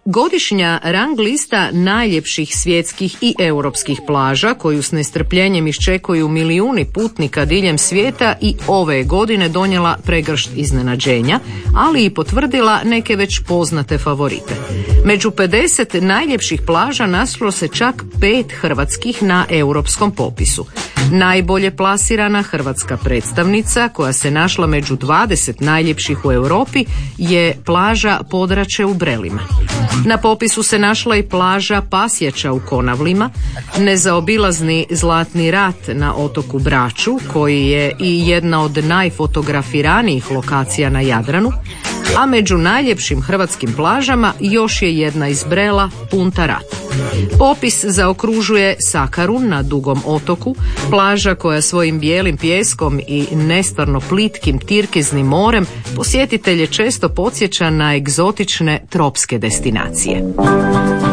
Godišnja rang lista najljepših svjetskih i europskih plaža, koju s nestrpljenjem iščekuju milijuni putnika diljem svijeta, i ove godine donijela pregršt iznenađenja, ali i potvrdila neke već poznate favorite. Među 50 najljepših plaža našlo se čak 5 hrvatskih na europskom popisu. Najbolje plasirana hrvatska predstavnica, koja se našla među 20 najljepših u Europi, je plaža Podrače u Brelima. Na popisu se našla i plaža Pasječa u Konavlima, nezaobilazni Zlatni rat na otoku Braču, koji je i jedna od najfotografiranijih lokacija na Jadranu, a među najljepšim hrvatskim plažama još je jedna iz Brela, Punta Rat. Popis zaokružuje Sakarun na Dugom otoku, plaža koja svojim bijelim pijeskom i nestvarno plitkim tirkiznim morem posjetitelje često podsjeća na egzotične tropske destinacije.